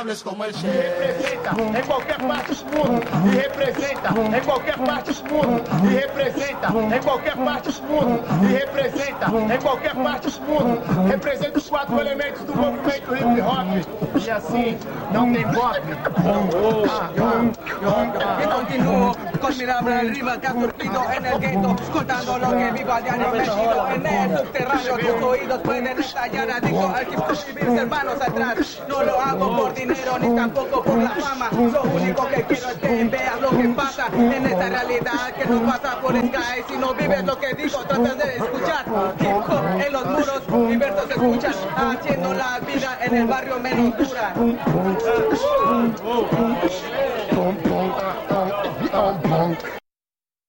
Como el representa en cualquier parte del mundo y representa en cualquier parte del mundo y representa en cualquier parte del mundo y representa em qualquer parte do mundo. Representa os 4 elementos do movimento hip hop e assim não tem bop. Y continúo con mi labra rima que ha surgido en el gueto, contando lo que vivo a diario metido en el subterráneo. Tus oídos pueden estallar, adicto al hip hop y mis hermanos atrás. No lo hago por dinero ni tampoco por la fama. Lo único que quiero es que veas lo que pasa en esta realidad que no pasa por Sky. Si no vives lo que digo, tratas de escuchar. Hip hop en los muros, mi verso se escuchan, haciendo la vida en el barrio menos dura.